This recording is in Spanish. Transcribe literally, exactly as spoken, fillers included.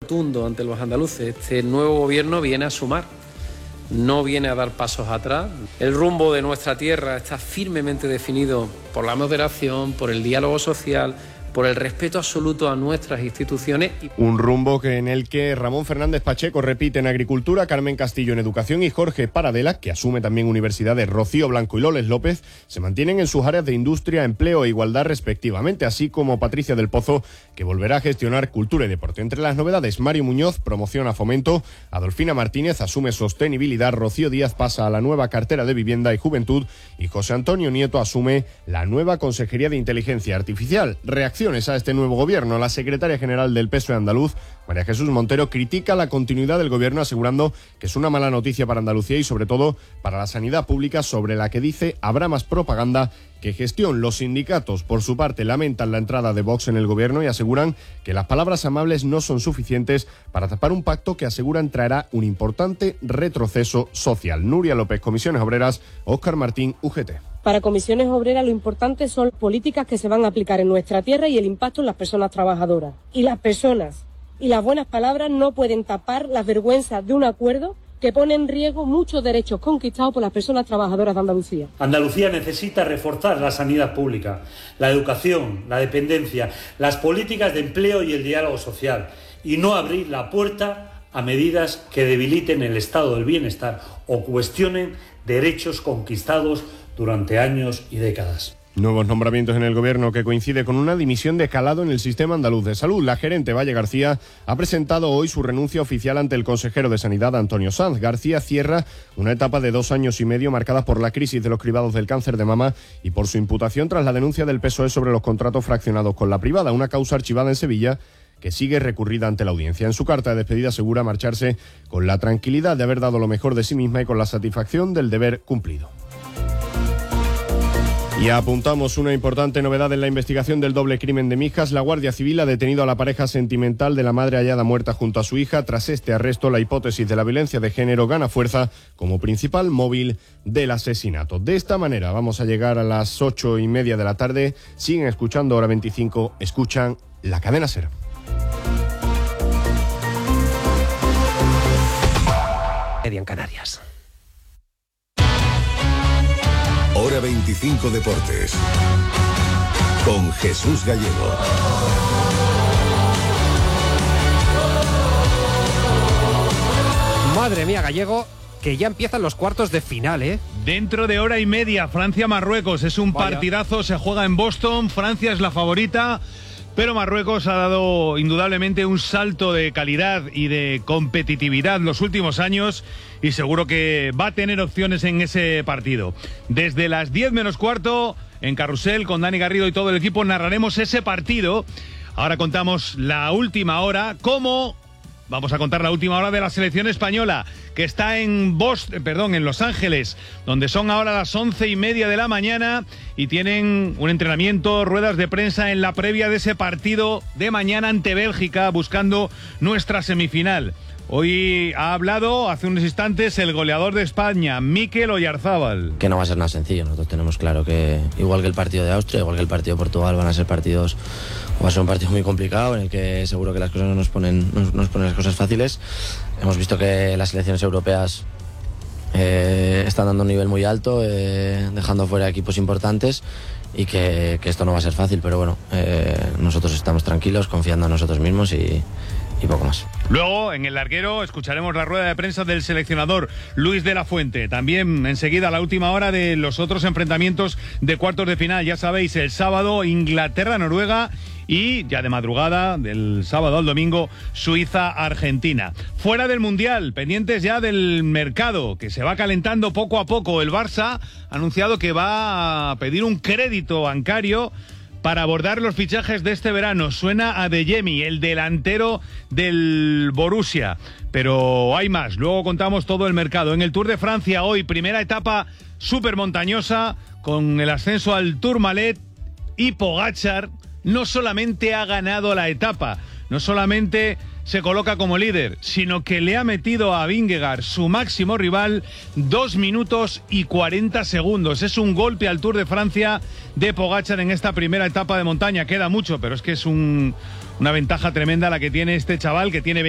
rotundo ante los andaluces. Este nuevo gobierno viene a sumar, no viene a dar pasos atrás. El rumbo de nuestra tierra está firmemente definido por la moderación, por el diálogo social, por el respeto absoluto a nuestras instituciones. Un rumbo que en el que Ramón Fernández Pacheco repite en Agricultura, Carmen Castillo en Educación y Jorge Paradela, que asume también universidades, Rocío Blanco y Loles López, se mantienen en sus áreas de Industria, Empleo e Igualdad respectivamente, así como Patricia del Pozo, que volverá a gestionar Cultura y Deporte. Entre las novedades, Mario Muñoz promociona Fomento, Adolfina Martínez asume Sostenibilidad, Rocío Díaz pasa a la nueva cartera de Vivienda y Juventud y José Antonio Nieto asume la nueva Consejería de Inteligencia Artificial. Reacción a este nuevo gobierno. La secretaria general del P S O E andaluz, María Jesús Montero, critica la continuidad del gobierno asegurando que es una mala noticia para Andalucía y sobre todo para la sanidad pública, sobre la que dice habrá más propaganda que gestión. Los sindicatos, por su parte, lamentan la entrada de Vox en el gobierno y aseguran que las palabras amables no son suficientes para tapar un pacto que aseguran traerá un importante retroceso social. Nuria López, Comisiones Obreras, Óscar Martín, U G T. Para Comisiones Obreras lo importante son políticas que se van a aplicar en nuestra tierra y el impacto en las personas trabajadoras. Y las personas y las buenas palabras no pueden tapar las vergüenzas de un acuerdo que pone en riesgo muchos derechos conquistados por las personas trabajadoras de Andalucía. Andalucía necesita reforzar la sanidad pública, la educación, la dependencia, las políticas de empleo y el diálogo social, y no abrir la puerta a medidas que debiliten el estado del bienestar o cuestionen derechos conquistados durante años y décadas. Nuevos nombramientos en el gobierno que coincide con una dimisión de calado en el sistema andaluz de salud. La gerente Valle García ha presentado hoy su renuncia oficial ante el consejero de Sanidad, Antonio Sanz. García cierra una etapa de dos años y medio marcada por la crisis de los cribados del cáncer de mama y por su imputación tras la denuncia del P S O E sobre los contratos fraccionados con la privada, una causa archivada en Sevilla que sigue recurrida ante la audiencia. En su carta de despedida asegura marcharse con la tranquilidad de haber dado lo mejor de sí misma y con la satisfacción del deber cumplido. Y apuntamos una importante novedad en la investigación del doble crimen de Mijas. La Guardia Civil ha detenido a la pareja sentimental de la madre hallada muerta junto a su hija. Tras este arresto, la hipótesis de la violencia de género gana fuerza como principal móvil del asesinato. De esta manera vamos a llegar a las ocho y media de la tarde. Siguen escuchando Hora veinticinco, escuchan La Cadena SER. Media en Canarias. Hora veinticinco Deportes con Jesús Gallego. Madre mía, Gallego, que ya empiezan los cuartos de final, ¿eh? Dentro de hora y media, Francia-Marruecos. Es un Vaya. partidazo, se juega en Boston. Francia es la favorita, pero Marruecos ha dado indudablemente un salto de calidad y de competitividad los últimos años y seguro que va a tener opciones en ese partido. Desde las diez menos cuarto, en Carrusel, con Dani Garrido y todo el equipo, narraremos ese partido. Ahora contamos la última hora, ¿cómo? Vamos a contar la última hora de la selección española, que está en Boston, perdón, en Los Ángeles, donde son ahora las once y media de la mañana y tienen un entrenamiento, ruedas de prensa en la previa de ese partido de mañana ante Bélgica, buscando nuestra semifinal. Hoy ha hablado hace unos instantes el goleador de España, Mikel Oyarzábal. Que no va a ser nada sencillo. Nosotros tenemos claro que, igual que el partido de Austria, igual que el partido de Portugal, van a ser partidos, va a ser un partido muy complicado en el que seguro que las cosas no nos ponen, no nos ponen las cosas fáciles. Hemos visto que las selecciones europeas eh, están dando un nivel muy alto, eh, dejando fuera equipos importantes y que, que esto no va a ser fácil, pero bueno, eh, nosotros estamos tranquilos, confiando en nosotros mismos y y poco más. Luego, en el larguero, escucharemos la rueda de prensa del seleccionador Luis de la Fuente. También enseguida la última hora de los otros enfrentamientos de cuartos de final. Ya sabéis, el sábado Inglaterra-Noruega y ya de madrugada, del sábado al domingo, Suiza-Argentina. Fuera del Mundial, pendientes ya del mercado, que se va calentando poco a poco. El Barça ha anunciado que va a pedir un crédito bancario para abordar los fichajes de este verano. Suena a Adeyemi, el delantero del Borussia. Pero hay más, luego contamos todo el mercado. En el Tour de Francia hoy, primera etapa súper montañosa, con el ascenso al Tourmalet, y Pogačar no solamente ha ganado la etapa, no solamente se coloca como líder, sino que le ha metido a Vingegaard, su máximo rival, dos minutos y cuarenta segundos. Es un golpe al Tour de Francia de Pogačar en esta primera etapa de montaña. Queda mucho, pero es que es un, una ventaja tremenda la que tiene este chaval, que tiene